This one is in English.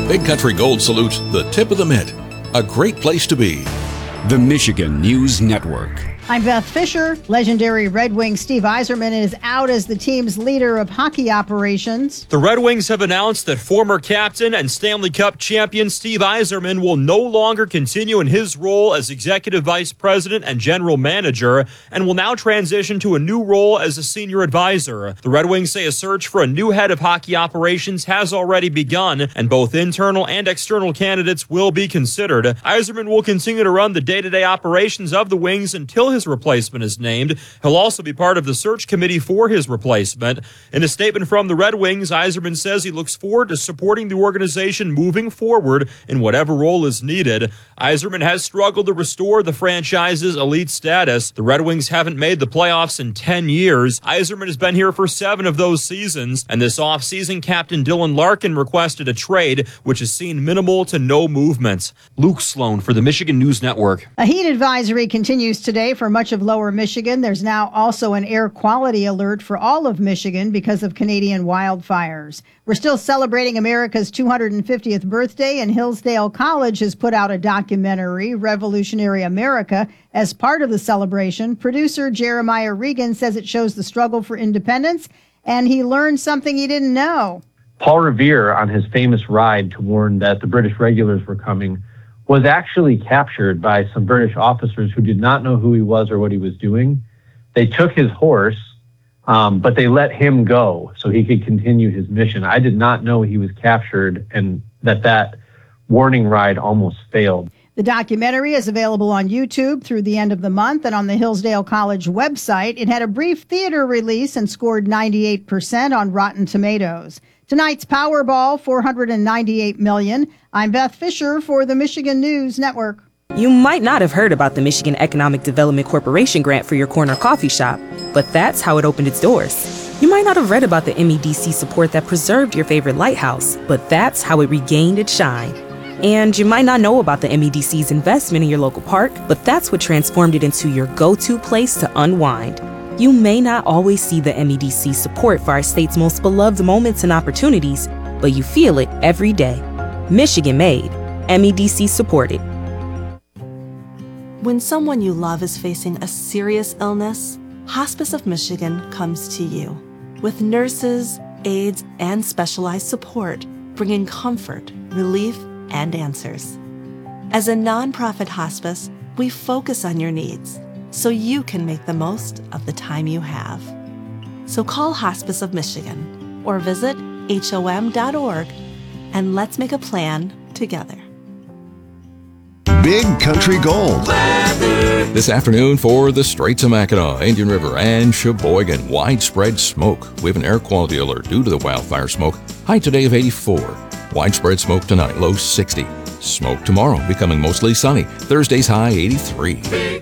Big Country Gold salutes the tip of the mitt. A great place to be. The Michigan News Network. I'm Beth Fisher. Legendary Red Wings Steve Yzerman is out as the team's leader of hockey operations. The Red Wings have announced that former captain and Stanley Cup champion Steve Yzerman will no longer continue in his role as executive vice president and general manager and will now transition to a new role as a senior advisor. The Red Wings say a search for a new head of hockey operations has already begun, and both internal and external candidates will be considered. Yzerman will continue to run the day-to-day operations of the Wings until his replacement is named. He'll also be part of the search committee for his replacement. In a statement from the Red Wings, Yzerman says he looks forward to supporting the organization moving forward in whatever role is needed. Yzerman has struggled to restore the franchise's elite status. The Red Wings haven't made the playoffs in 10 years. Yzerman has been here for 7 of those seasons, and this offseason, Captain Dylan Larkin requested a trade, which has seen minimal to no movement. Luke Sloan for the Michigan News Network. A heat advisory continues today for much of lower Michigan. There's now also an air quality alert for all of Michigan because of Canadian wildfires. We're still celebrating America's 250th birthday, and Hillsdale College has put out a documentary, Revolutionary America, as part of the celebration. Producer Jeremiah Regan says it shows the struggle for independence, and he learned something he didn't know. Paul Revere, on his famous ride to warn that the British regulars were coming, was actually captured by some British officers who did not know who he was or what he was doing. They took his horse, but they let him go so he could continue his mission. I did not know he was captured and that warning ride almost failed. The documentary is available on YouTube through the end of the month and on the Hillsdale College website. It had a brief theater release and scored 98% on Rotten Tomatoes. Tonight's Powerball, $498 million. I'm Beth Fisher for the Michigan News Network. You might not have heard about the Michigan Economic Development Corporation grant for your corner coffee shop, but that's how it opened its doors. You might not have read about the MEDC support that preserved your favorite lighthouse, but that's how it regained its shine. And you might not know about the MEDC's investment in your local park, but that's what transformed it into your go-to place to unwind. You may not always see the MEDC support for our state's most beloved moments and opportunities, but you feel it every day. Michigan made. MEDC supported. When someone you love is facing a serious illness, Hospice of Michigan comes to you with nurses, aides, and specialized support, bringing comfort, relief, and answers. As a nonprofit hospice, we focus on your needs so you can make the most of the time you have. So call Hospice of Michigan or visit HOM.org and let's make a plan together. Big Country Gold. This afternoon for the Straits of Mackinac, Indian River, and Sheboygan, widespread smoke. We have an air quality alert due to the wildfire smoke. High today of 84. Widespread smoke tonight, low 60. Smoke tomorrow, becoming mostly sunny. Thursday's high 83.